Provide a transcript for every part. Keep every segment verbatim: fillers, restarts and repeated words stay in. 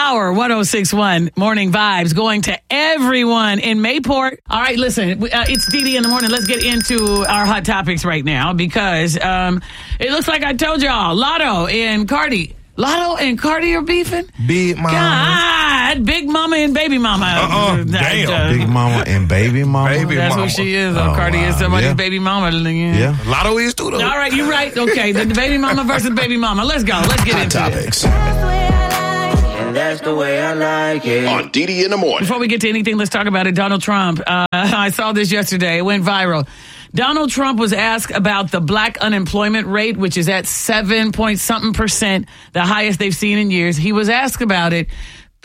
Power one oh six point one Morning Vibes going to everyone in Mayport. All right, listen, uh, it's Dee Dee in the morning. Let's get into our hot topics right now because um, it looks like I told y'all, Lotto and Cardi. Lotto and Cardi are beefing? Big mama. God, Big Mama and Baby Mama. Uh-uh, damn. Uh, Big mama and baby mama. Baby That's mama. what she is. Oh, Oh, Cardi wow. is somebody's Yeah. baby mama. Yeah. Lotto is too, though. All right, you're right. Okay, the, the baby mama versus baby mama. Let's go. Let's get into it. Topics. That's the way I like it. On Dee Dee in the morning. Before we get to anything, let's talk about it. Donald Trump. Uh, I saw this yesterday. It went viral. Donald Trump was asked about the black unemployment rate, which is at seven point something percent, the highest they've seen in years. He was asked about it.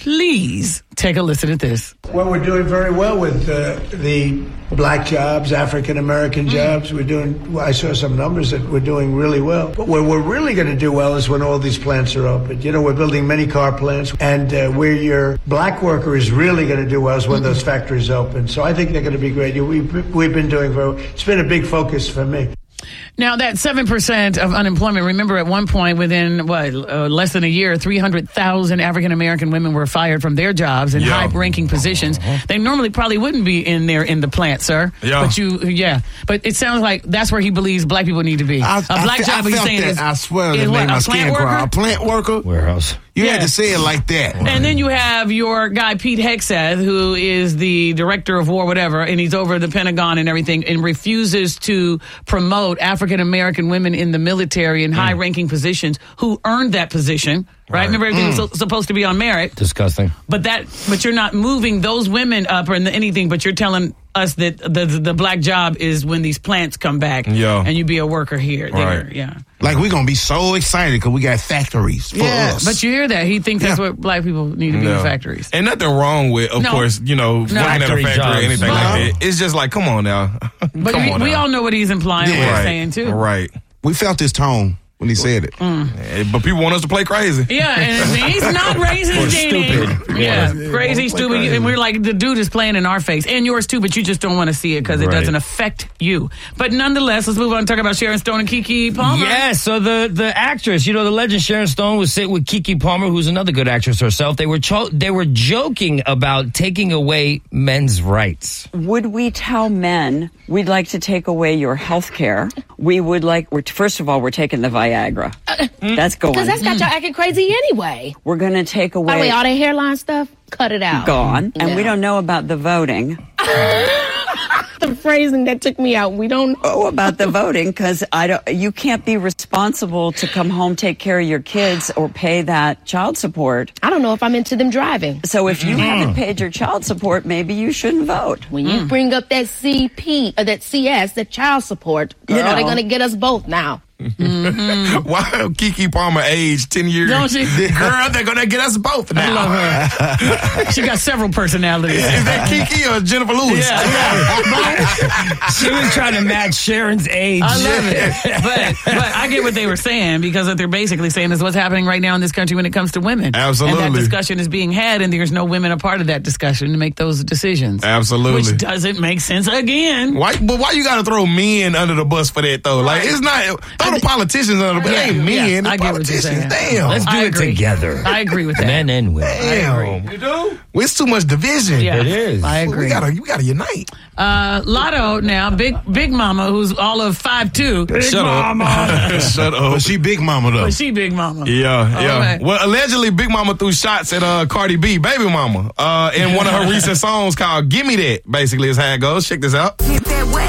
Please take a listen at this. Well, we're doing very well with uh, the black jobs, African-American jobs. We're doing, well, I saw some numbers that we're doing really well. But where we're really going to do well is when all these plants are open. You know, we're building many car plants, and uh, where your black worker is really going to do well is when those factories open. So I think they're going to be great. We've, we've been doing very well. It's been a big focus for me. Now, that seven percent of unemployment, remember at one point within, what, uh, less than a year, three hundred thousand African-American women were fired from their jobs in Yeah. high-ranking positions. They normally probably wouldn't be in there in the plant, sir. Yeah. But you, yeah. But it sounds like that's where he believes black people need to be. I, a black I, job, I he's felt saying, that. is, I swear is that what, made my a skin plant crawl. worker? A plant worker? Warehouse. You Yeah. had to say it like that. And then you have your guy, Pete Hegseth, who is the director of war, whatever, and he's over the Pentagon and everything, and refuses to promote African-American women in the military in high-ranking positions who earned that position, right? Right. Remember, everything was so, supposed to be on merit. Disgusting. But that, but you're not moving those women up or anything, but you're telling us that the the, the black job is when these plants come back Yeah. and you be a worker here. There, Right. yeah. Like, we're going to be so excited because we got factories for Yeah, us. but you hear that. He thinks that's Yeah. what black people need to be No. in factories. And nothing wrong with, of No. course, you know, working at a Factory factory jobs. or anything No. like that. It's just like, come on now. But come we, on we now. all know what he's implying, what Yeah. he's right. saying, too. Right. we felt his tone when he said it. Eh, But people want us to play crazy. Yeah, and he's not racist, Jeannie. stupid. Yeah, Yeah. crazy, stupid. crazy. And we're like, the dude is playing in our face. And yours, too, but you just don't want to see it because it Right. doesn't affect you. But nonetheless, let's move on and talk about Sharon Stone and Keke Palmer. Yeah, so the, the actress, you know, the legend Sharon Stone was sitting with Keke Palmer, who's another good actress herself. They were cho- they were joking about taking away men's rights. Would we tell men we'd like to take away your health care? We would like, we're, first of all, we're taking the Viagra. That's going. Because that's got y'all acting crazy anyway. We're going to take By the way, away, all that hairline stuff, cut it out. gone. And we Yeah. don't know about the voting. The phrasing that took me out. We don't. Oh, about the voting, because I don't. You can't be responsible to come home, take care of your kids, or pay that child support. I don't know if I'm into them driving. So if you haven't paid your child support, maybe you shouldn't vote. When you bring up that C P, or that C S, that child support, girl, You know. they're going to get us both now. Why Keke Palmer aged ten years? Don't she? Girl, they're going to get us both now. I love her. She got several personalities. Is that Keke or Jennifer Lewis? Yeah, yeah. She was trying to match Sharon's age. I love it. But, but I get what they were saying because what they're basically saying is what's happening right now in this country when it comes to women. Absolutely. And that discussion is being had, and there's no women a part of that discussion to make those decisions. Absolutely. Which doesn't make sense again. Why? But why you got to throw men under the bus for that though? Like it's not throw the politicians under the bus. Yeah, It ain't men. yeah, I the get what you're politicians. saying. Damn. Let's do I it agree. together. I agree with that. Men and women. Damn. You do? It's too much division. Yeah, It is. I agree. We gotta, we gotta unite. Uh, Lotto now, big big mama, who's all of five two. Shut up. Shut up. But she big mama, though. But she big mama. Yeah, yeah. right. Well, allegedly, Big Mama threw shots at uh, Cardi B, Baby Mama, uh, in one of her recent songs called "Gimme That." Basically, is how it goes. Check this out.